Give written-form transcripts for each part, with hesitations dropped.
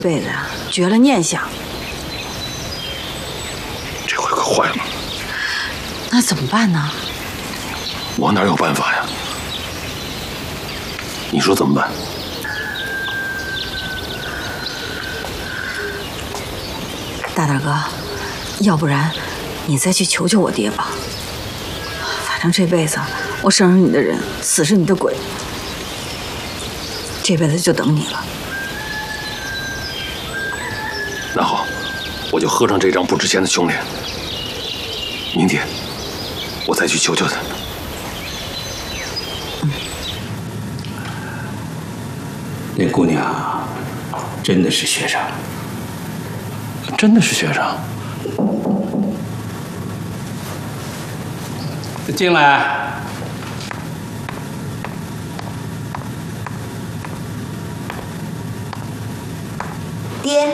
辈子绝了念想， 这回可坏了。 那怎么办呢？ 我哪有办法呀？你说怎么办？ 大哥，要不然你再去求求我爹吧。反正这辈子我生是你的人，死是你的鬼，这辈子就等你了。 那好，我就喝上这张不值钱的穷脸。明天我再去求求他。 那姑娘真的是学生， 真的是学生。 进来。 爹，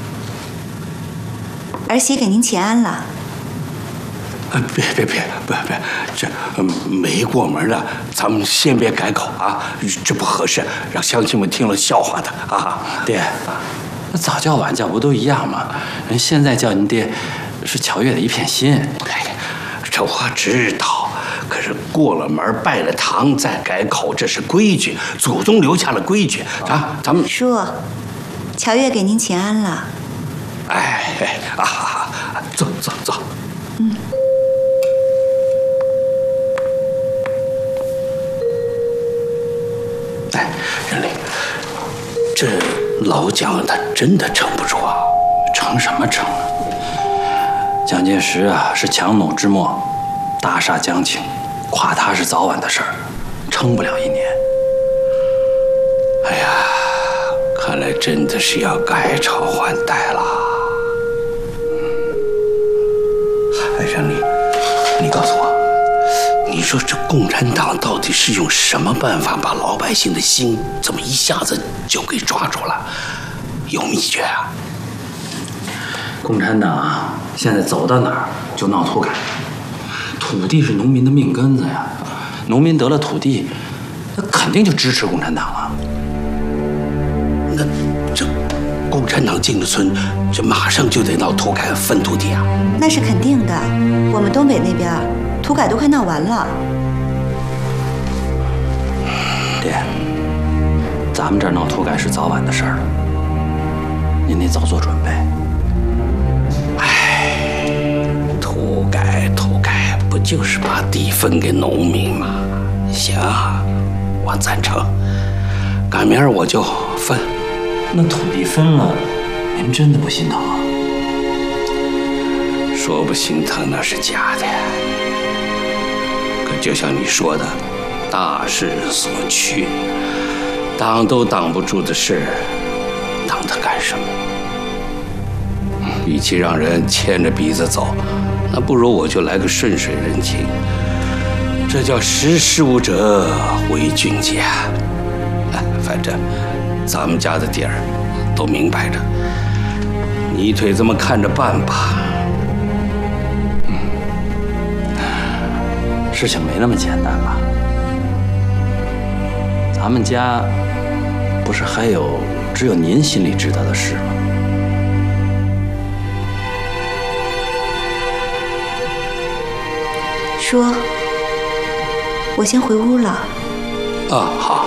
儿媳给您请安了。 别，这没过门的，咱们先别改口啊，这不合适，让乡亲们听了笑话的啊。 爹，那早叫晚叫不都一样吗？人现在叫您爹，是乔越的一片心。 这我知道，可是过了门拜了堂再改口，这是规矩，祖宗留下了规矩啊。咱们叔，乔越给您请安了。 走。任玲，这老蒋他真的撑不住啊！ 撑什么撑啊？蒋介石啊，是强弩之末，大厦将倾，垮塌是早晚的事儿，撑不了1年。 哎呀，看来真的是要改朝换代了。任玲，你告诉我，你说这共产党到底是用什么办法把老百姓的心这么一下子就给抓住了？有秘诀啊？ 共产党啊，现在走到哪儿就闹土改，土地是农民的命根子呀，农民得了土地，那肯定就支持共产党啊。 那这共产党进了村，这马上就得闹土改分土地啊？ 那是肯定的，我们东北那边土改都快闹完了。 爹，咱们这儿闹土改是早晚的事儿了，您得早做准备。 土改不就是把地分给农民吗？行，我赞成。赶明儿我就分。 那土地分了，您真的不心疼啊？ 说不心疼那是假的。可就像你说的，大势所趋，挡都挡不住的事，挡它干什么？与其让人牵着鼻子走，那不如我就来个顺水人情。这叫识时务者为俊杰。反正咱们家的底儿都明摆着，你腿这么看着办吧。 事情没那么简单吧？咱们家不是还有只有您心里知道的事吗？ 说，我先回屋了。 好。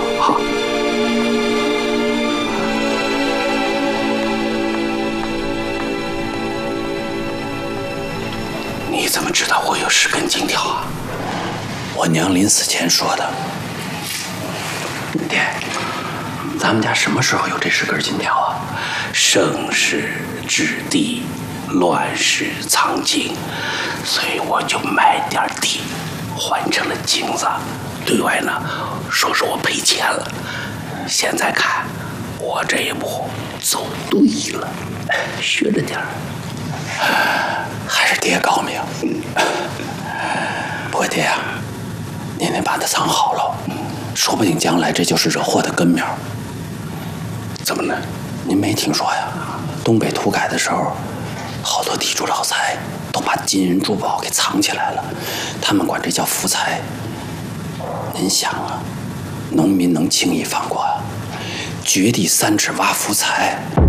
你怎么知道我有10根金条啊？ 我娘临死前说的。爹，咱们家什么时候有这10根金条啊？ 盛世置地，乱世藏金，所以我就卖点地，换成了金子。对外呢，说是我赔钱了。现在看，我这一步走对了，学着点儿。 还是爹高明。不过爹啊，您得把它藏好了，说不定将来这就是惹祸的根苗。 怎么呢？ 您没听说呀？东北土改的时候，好多地主老财都把金银珠宝给藏起来了，他们管这叫福财。您想啊，农民能轻易放过啊？掘地3尺挖福财。